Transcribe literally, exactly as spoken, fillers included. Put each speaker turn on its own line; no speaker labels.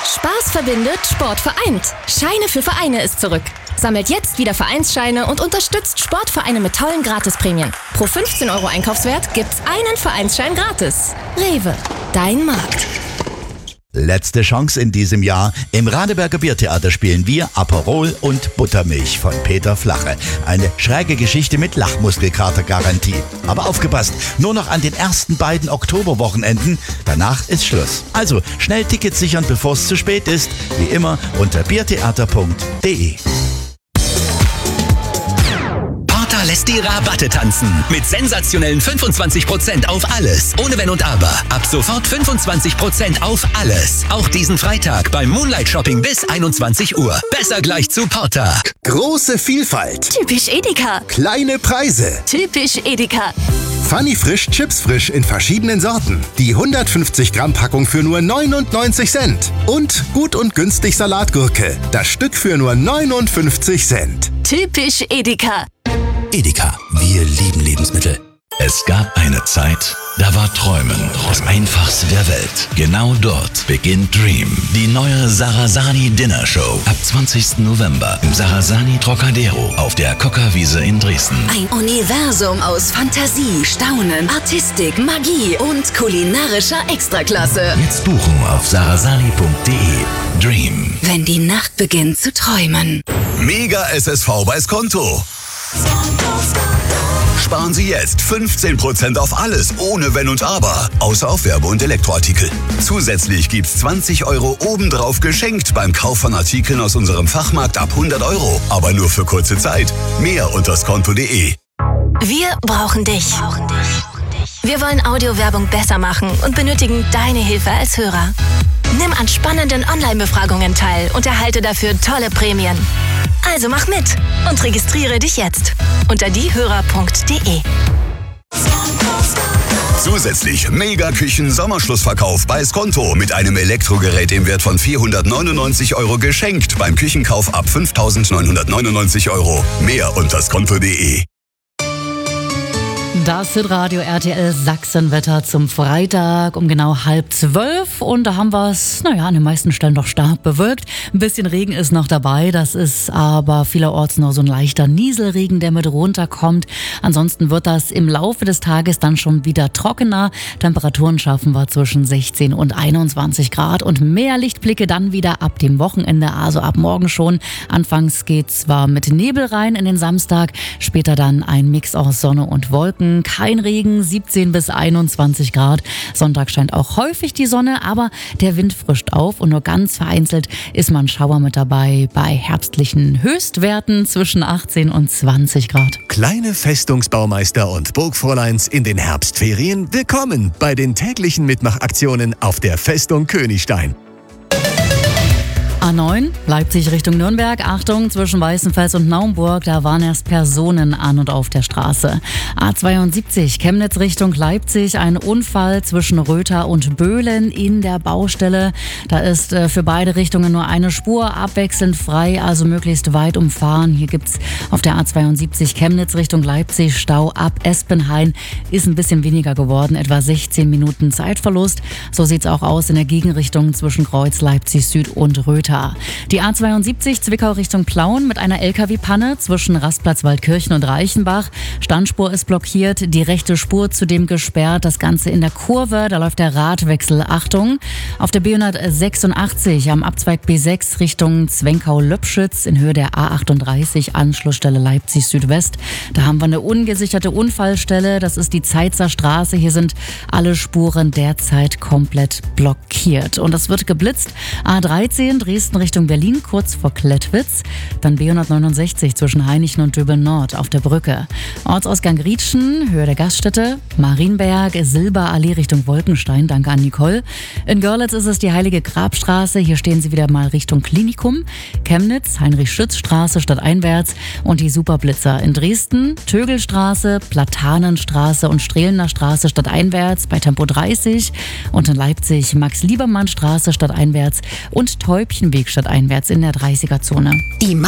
Spaß verbindet, Sport vereint. Scheine für Vereine ist zurück. Sammelt jetzt wieder Vereinsscheine und unterstützt Sportvereine mit tollen Gratisprämien. Pro fünfzehn Euro Einkaufswert gibt's einen Vereinsschein gratis. Rewe, dein Markt.
Letzte Chance in diesem Jahr. Im Radeberger Biertheater spielen wir Aperol und Buttermilch von Peter Flache. Eine schräge Geschichte mit Lachmuskelkater-Garantie. Aber aufgepasst, nur noch an den ersten beiden Oktoberwochenenden. Danach ist Schluss. Also schnell Tickets sichern, bevor es zu spät ist. Wie immer unter biertheater punkt de.
Porter lässt die Rabatte tanzen. Mit sensationellen fünfundzwanzig Prozent auf alles. Ohne Wenn und Aber. Ab sofort fünfundzwanzig Prozent auf alles. Auch diesen Freitag beim Moonlight Shopping bis einundzwanzig Uhr. Besser gleich zu Porter.
Große Vielfalt.
Typisch Edeka.
Kleine Preise.
Typisch Edeka.
Funny Frisch Chips Frisch in verschiedenen Sorten. Die hundertfünfzig Gramm Packung für nur neunundneunzig Cent. Und gut und günstig Salatgurke. Das Stück für nur neunundfünfzig Cent.
Typisch Edeka.
Edeka, wir lieben Lebensmittel. Es gab eine Zeit, da war Träumen das Einfachste der Welt. Genau dort beginnt Dream, die neue Sarasani Dinner Show. Ab zwanzigsten November im Sarasani Trocadero auf der Kokkerwiese in Dresden.
Ein Universum aus Fantasie, Staunen, Artistik, Magie und kulinarischer Extraklasse.
Jetzt buchen auf sarasani punkt de. Dream.
Wenn die Nacht beginnt zu träumen.
Mega S S V bei Skonto. Sparen Sie jetzt fünfzehn Prozent auf alles, ohne Wenn und Aber. Außer auf Werbe- und Elektroartikel. Zusätzlich gibt's zwanzig Euro obendrauf geschenkt beim Kauf von Artikeln aus unserem Fachmarkt ab hundert Euro. Aber nur für kurze Zeit. Mehr unter skonto punkt de.
Wir brauchen dich. Wir wollen Audiowerbung besser machen und benötigen deine Hilfe als Hörer. Nimm an spannenden Online-Befragungen teil und erhalte dafür tolle Prämien. Also mach mit und registriere dich jetzt unter diehörer punkt de.
Zusätzlich Mega-Küchen-Sommerschlussverkauf bei Skonto mit einem Elektrogerät im Wert von vierhundertneunundneunzig Euro geschenkt beim Küchenkauf ab fünftausendneunhundertneunundneunzig Euro. Mehr unter skonto punkt de.
Das Hitradio R T L Sachsenwetter zum Freitag um genau halb zwölf. Und da haben wir es, naja, an den meisten Stellen doch stark bewölkt. Ein bisschen Regen ist noch dabei. Das ist aber vielerorts nur so ein leichter Nieselregen, der mit runterkommt. Ansonsten wird das im Laufe des Tages dann schon wieder trockener. Temperaturen schaffen wir zwischen sechzehn und einundzwanzig Grad. Und mehr Lichtblicke dann wieder ab dem Wochenende, also ab morgen schon. Anfangs geht zwar mit Nebel rein in den Samstag, später dann ein Mix aus Sonne und Wolken. Kein Regen, siebzehn bis einundzwanzig Grad. Sonntag scheint auch häufig die Sonne, aber der Wind frischt auf und nur ganz vereinzelt ist mal ein Schauer mit dabei bei herbstlichen Höchstwerten zwischen achtzehn und zwanzig Grad.
Kleine Festungsbaumeister und Burgfräuleins in den Herbstferien. Willkommen bei den täglichen Mitmachaktionen auf der Festung Königstein.
A neun, Leipzig Richtung Nürnberg. Achtung, zwischen Weißenfels und Naumburg, da waren erst Personen an und auf der Straße. A zweiundsiebzig, Chemnitz Richtung Leipzig, ein Unfall zwischen Rötha und Böhlen in der Baustelle. Da ist äh, für beide Richtungen nur eine Spur abwechselnd frei, also möglichst weit umfahren. Hier gibt's auf der A zweiundsiebzig Chemnitz Richtung Leipzig Stau ab Espenhain. Ist ein bisschen weniger geworden, etwa sechzehn Minuten Zeitverlust. So sieht's auch aus in der Gegenrichtung zwischen Kreuz Leipzig Süd und Rötha. Die A zweiundsiebzig Zwickau Richtung Plauen mit einer L K W-Panne zwischen Rastplatz Waldkirchen und Reichenbach. Standspur ist blockiert, die rechte Spur zudem gesperrt. Das Ganze in der Kurve, da läuft der Radwechsel. Achtung! Auf der B hundertsechsundachtzig am Abzweig B sechs Richtung Zwenkau-Löpschitz in Höhe der A achtunddreißig, Anschlussstelle Leipzig Südwest. Da haben wir eine ungesicherte Unfallstelle. Das ist die Zeitzer Straße. Hier sind alle Spuren derzeit komplett blockiert. Und das wird geblitzt. A dreizehn Dresden Richtung Berlin, kurz vor Klettwitz. Dann B hundertneunundsechzig zwischen Hainichen und Döbeln Nord auf der Brücke. Ortsausgang Rietschen, Höhe der Gaststätte. Marienberg, Silberallee Richtung Wolkenstein. Danke an Nicole. In Görlitz ist es die Heilige Grabstraße. Hier stehen sie wieder mal Richtung Klinikum. Chemnitz, Heinrich-Schütz-Straße stadteinwärts. Und die Superblitzer in Dresden, Tögelstraße, Platanenstraße und Strehlener Straße stadteinwärts bei Tempo dreißig. Und in Leipzig Max-Liebermann-Straße stadteinwärts und Täubchenweg stadteinwärts in der dreißiger Zone.
Die